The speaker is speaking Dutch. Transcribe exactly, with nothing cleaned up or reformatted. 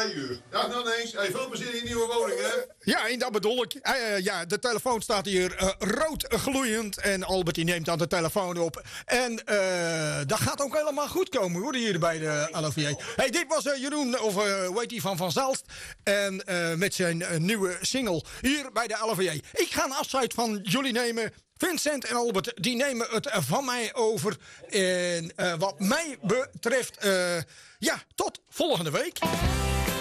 twee uur. Dag dan eens. Hey, veel plezier in je nieuwe woning, hè? Ja, en dat bedoel ik. Uh, ja, de telefoon staat hier uh, rood gloeiend. En Albert die neemt aan de telefoon op. En uh, dat gaat ook helemaal goed komen, hoor, hier bij de L O V J. Hey, dit was uh, Jeroen, of uh, hoe heet die, van Van Zalst. En uh, met zijn uh, nieuwe single hier bij de L O V J. Ik ga een afscheid van jullie nemen. Vincent en Albert, die nemen het van mij over. En uh, wat mij betreft, uh, ja, tot volgende week.